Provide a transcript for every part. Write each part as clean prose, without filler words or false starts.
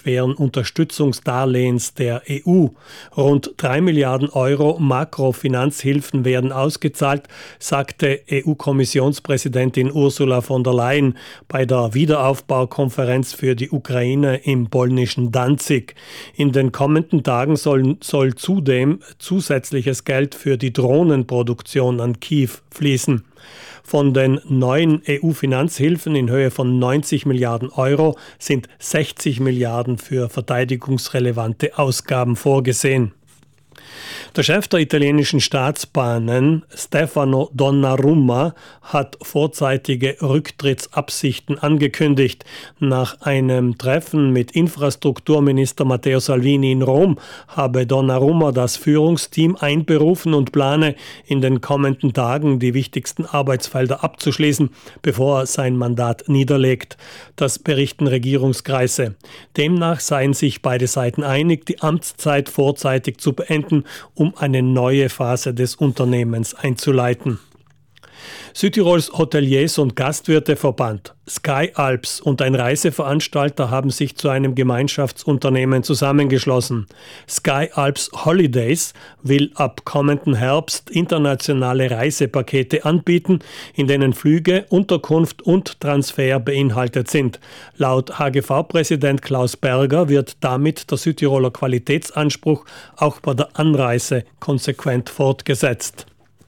milliardenschweren Unterstützungsdarlehens der EU. Rund 3 Milliarden Euro Makrofinanzhilfen werden ausgezahlt, sagte EU-Kommissionspräsidentin Ursula von der Leyen bei der Wiederaufbaukonferenz für die Ukraine im polnischen Danzig. In den kommenden Tagen soll zudem zusätzliches Geld für die Drohnenproduktion an Kiew fließen. Von den neuen EU-Finanzhilfen in Höhe von 90 Milliarden Euro sind 60 Milliarden für verteidigungsrelevante Ausgaben vorgesehen. Der Chef der italienischen Staatsbahnen, Stefano Donnarumma, hat vorzeitige Rücktrittsabsichten angekündigt. Nach einem Treffen mit Infrastrukturminister Matteo Salvini in Rom habe Donnarumma das Führungsteam einberufen und plane, in den kommenden Tagen die wichtigsten Arbeitsfelder abzuschließen, bevor er sein Mandat niederlegt. Das berichten Regierungskreise. Demnach seien sich beide Seiten einig, die Amtszeit vorzeitig zu beenden, um eine neue Phase des Unternehmens einzuleiten. Südtirols Hoteliers- und Gastwirteverband, Sky Alps und ein Reiseveranstalter haben sich zu einem Gemeinschaftsunternehmen zusammengeschlossen. Sky Alps Holidays will ab kommenden Herbst internationale Reisepakete anbieten, in denen Flüge, Unterkunft und Transfer beinhaltet sind. Laut HGV-Präsident Klaus Berger wird damit der Südtiroler Qualitätsanspruch auch bei der Anreise konsequent fortgesetzt.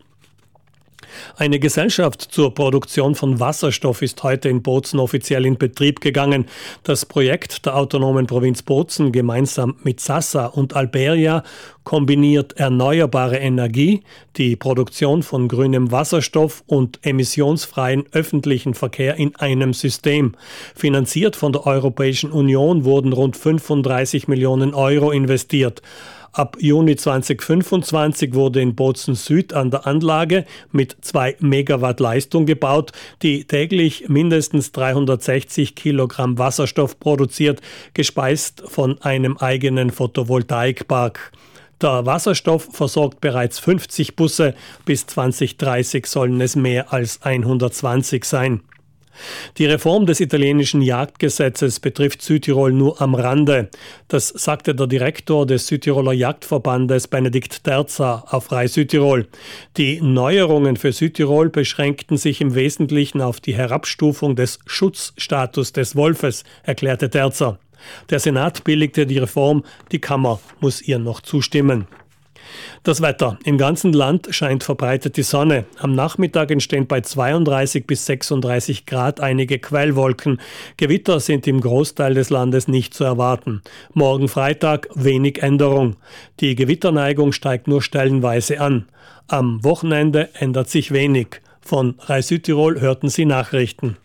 Eine Gesellschaft zur Produktion von Wasserstoff ist heute in Bozen offiziell in Betrieb gegangen. Das Projekt der autonomen Provinz Bozen gemeinsam mit Sasa und Alberia kombiniert erneuerbare Energie, die Produktion von grünem Wasserstoff und emissionsfreien öffentlichen Verkehr in einem System. Finanziert von der Europäischen Union wurden rund 35 Millionen Euro investiert. Ab Juni 2025 wurde in Bozen Süd an der Anlage mit 2 Megawatt Leistung gebaut, die täglich mindestens 360 Kilogramm Wasserstoff produziert, gespeist von einem eigenen Photovoltaikpark. Der Wasserstoff versorgt bereits 50 Busse, bis 2030 sollen es mehr als 120 sein. Die Reform des italienischen Jagdgesetzes betrifft Südtirol nur am Rande. Das sagte der Direktor des Südtiroler Jagdverbandes Benedikt Terza auf Rai Südtirol. Die Neuerungen für Südtirol beschränkten sich im Wesentlichen auf die Herabstufung des Schutzstatus des Wolfes, erklärte Terza. Der Senat billigte die Reform, die Kammer muss ihr noch zustimmen. Das Wetter. Im ganzen Land scheint verbreitet die Sonne. Am Nachmittag entstehen bei 32 bis 36 Grad einige Quellwolken. Gewitter sind im Großteil des Landes nicht zu erwarten. Morgen Freitag wenig Änderung. Die Gewitterneigung steigt nur stellenweise an. Am Wochenende ändert sich wenig. Von Rai Südtirol hörten Sie Nachrichten.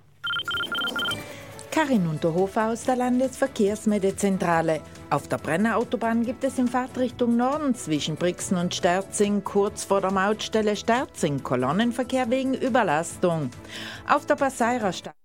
Karin Unterhofer aus der Landesverkehrsmedezentrale. Auf der Brenner Autobahn gibt es in Fahrtrichtung Norden zwischen Brixen und Sterzing kurz vor der Mautstelle Sterzing Kolonnenverkehr wegen Überlastung. Auf der Passaira